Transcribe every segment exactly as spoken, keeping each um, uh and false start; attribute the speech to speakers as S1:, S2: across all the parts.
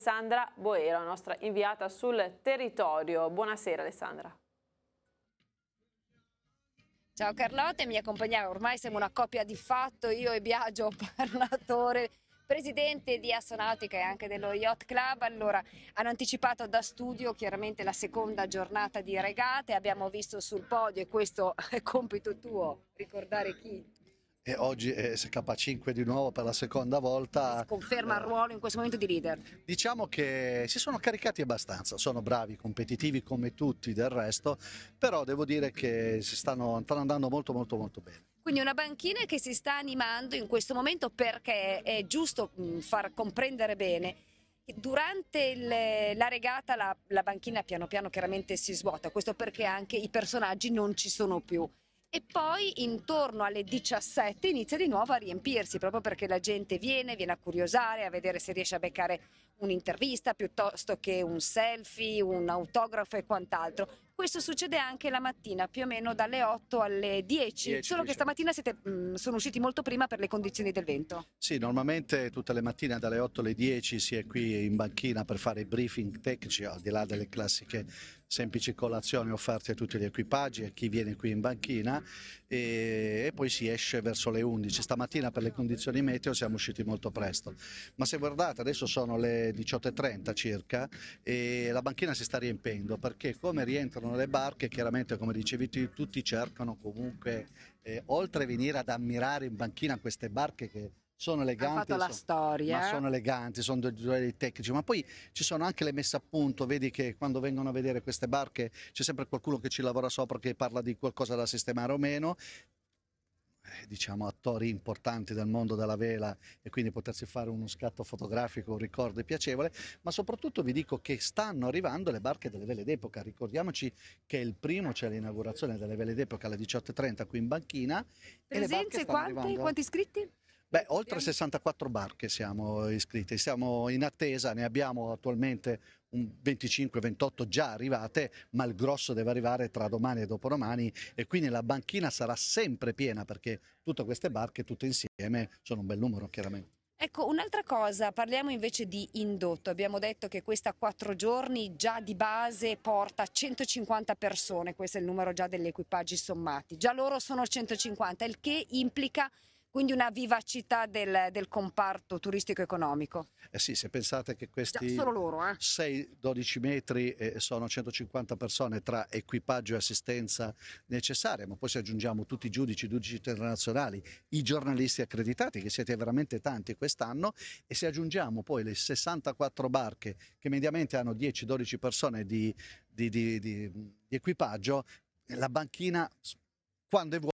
S1: Alessandra Boero, nostra inviata sul territorio. Buonasera Alessandra.
S2: Ciao Carlotta, mi accompagnava, ormai siamo una coppia di fatto, io e Biagio, parlatore, presidente di Assonautica e anche dello Yacht Club. Allora, hanno anticipato da studio chiaramente la seconda giornata di regate, abbiamo visto sul podio, e questo è compito tuo, ricordare chi?
S3: E oggi è S K cinque di nuovo per la seconda volta.
S2: Conferma il ruolo in questo momento di leader.
S3: Diciamo che si sono caricati abbastanza, sono bravi, competitivi come tutti del resto, però devo dire che si stanno, stanno andando molto molto molto bene.
S2: Quindi una banchina che si sta animando in questo momento, perché è giusto far comprendere bene che durante il, la regata la, la banchina piano piano chiaramente si svuota, questo perché anche i personaggi non ci sono più. E poi intorno alle diciassette inizia di nuovo a riempirsi, proprio perché la gente viene, viene a curiosare, a vedere se riesce a beccare un'intervista piuttosto che un selfie, un autografo e quant'altro. Questo succede anche la mattina, più o meno dalle otto alle dieci,
S3: dieci,
S2: solo che
S3: dieci.
S2: stamattina siete, mh, sono usciti molto prima per le condizioni del vento.
S3: Sì, normalmente tutte le mattine dalle otto alle dieci si è qui in banchina per fare i briefing tecnici, al di là delle classiche semplici colazioni offerte a tutti gli equipaggi, a chi viene qui in banchina, e, e poi si esce verso le undici. Stamattina per le condizioni meteo siamo usciti molto presto, ma se guardate adesso sono le diciotto e trenta circa e la banchina si sta riempendo, perché come rientrano le barche, chiaramente come dicevi tu, tutti cercano comunque, eh, oltre a venire ad ammirare in banchina queste barche che sono eleganti,
S2: Hanno fatto la
S3: sono,
S2: storia.
S3: ma sono eleganti, sono dei gioielli tecnici, ma poi ci sono anche le messe a punto, vedi che quando vengono a vedere queste barche c'è sempre qualcuno che ci lavora sopra, che parla di qualcosa da sistemare o meno, eh, diciamo attori importanti del mondo della vela, e quindi potersi fare uno scatto fotografico, un ricordo piacevole, ma soprattutto vi dico che stanno arrivando le barche delle vele d'epoca. Ricordiamoci che il primo c'è l'inaugurazione delle vele d'epoca alle diciotto e trenta qui in banchina.
S2: Presenze
S3: E le barche stanno
S2: quante?
S3: arrivando.
S2: Quanti iscritti?
S3: Beh, oltre sessantaquattro barche siamo iscritti, siamo in attesa, ne abbiamo attualmente un venticinque ventotto già arrivate, ma il grosso deve arrivare tra domani e dopodomani, e quindi la banchina sarà sempre piena, perché tutte queste barche tutte insieme sono un bel numero chiaramente.
S2: Ecco, un'altra cosa, parliamo invece di indotto. Abbiamo detto che questa quattro giorni già di base porta centocinquanta persone, questo è il numero già degli equipaggi sommati. Già loro sono centocinquanta, il che implica quindi una vivacità del, del comparto turistico-economico.
S3: Eh sì, se pensate che questi
S2: Già solo loro, eh?
S3: sei dodici metri eh, sono centocinquanta persone tra equipaggio e assistenza necessaria, ma poi se aggiungiamo tutti i giudici, i giudici internazionali, i giornalisti accreditati, che siete veramente tanti quest'anno, e se aggiungiamo poi le sessantaquattro barche che mediamente hanno dieci dodici persone di, di, di, di, di equipaggio, la banchina quando è vuota.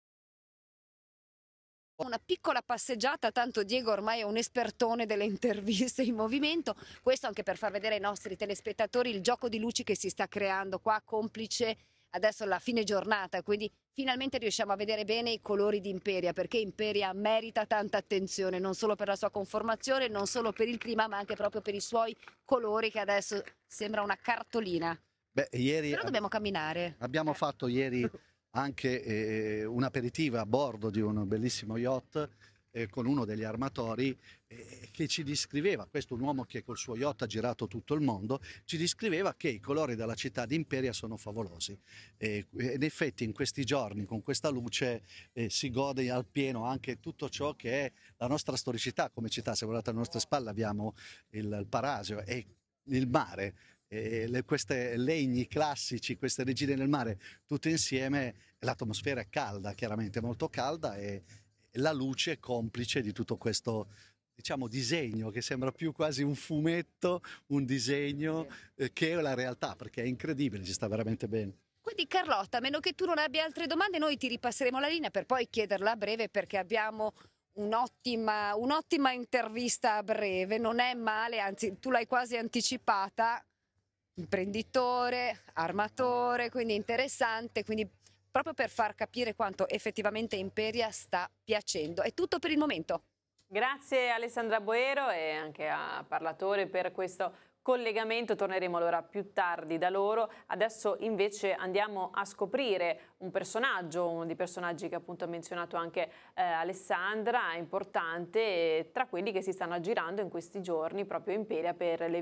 S2: Una piccola passeggiata, tanto Diego ormai è un espertone delle interviste in movimento, questo anche per far vedere ai nostri telespettatori il gioco di luci che si sta creando qua, complice adesso la fine giornata, quindi finalmente riusciamo a vedere bene i colori di Imperia, perché Imperia merita tanta attenzione, non solo per la sua conformazione, non solo per il clima, ma anche proprio per i suoi colori, che adesso sembra una cartolina.
S3: Beh, ieri
S2: Però dobbiamo camminare.
S3: Abbiamo
S2: Eh.
S3: fatto ieri anche eh, un aperitivo a bordo di un bellissimo yacht eh, con uno degli armatori eh, che ci descriveva, questo è un uomo che col suo yacht ha girato tutto il mondo, ci descriveva che i colori della città di Imperia sono favolosi. E, in effetti in questi giorni con questa luce eh, si gode al pieno anche tutto ciò che è la nostra storicità come città. Se guardate alle nostre spalle abbiamo il, il Parasio e il mare. E le, queste legni classici, queste regine del mare, tutte insieme, l'atmosfera è calda, chiaramente molto calda, e la luce è complice di tutto questo, diciamo, disegno che sembra più quasi un fumetto, un disegno eh, che è la realtà, perché è incredibile, ci sta veramente bene.
S2: Quindi Carlotta, a meno che tu non abbia altre domande, noi ti ripasseremo la linea per poi chiederla a breve, perché abbiamo un'ottima, un'ottima intervista a breve, non è male, anzi tu l'hai quasi anticipata. Imprenditore, armatore, quindi interessante, quindi proprio per far capire quanto effettivamente Imperia sta piacendo. È tutto per il momento.
S1: Grazie Alessandra Boero e anche a Parlatore per questo collegamento, torneremo allora più tardi da loro. Adesso invece andiamo a scoprire un personaggio, uno dei personaggi che appunto ha menzionato anche eh, Alessandra, importante, tra quelli che si stanno aggirando in questi giorni proprio in Imperia per le